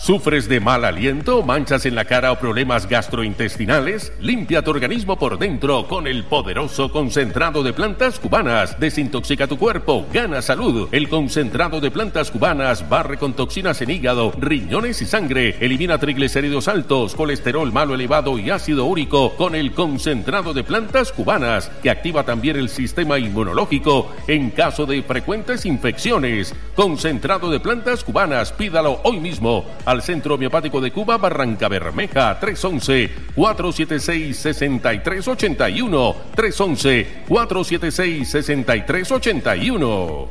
¿Sufres de mal aliento, manchas en la cara o problemas gastrointestinales? Limpia tu organismo por dentro con el poderoso concentrado de plantas cubanas. Desintoxica tu cuerpo, gana salud. El concentrado de plantas cubanas barre con toxinas en hígado, riñones y sangre. Elimina triglicéridos altos, colesterol malo elevado y ácido úrico con el concentrado de plantas cubanas, que activa también el sistema inmunológico en caso de frecuentes infecciones. Concentrado de plantas cubanas, pídalo hoy mismo al Centro Homeopático de Cuba, Barranca Bermeja, 311-476-6381, 311-476-6381.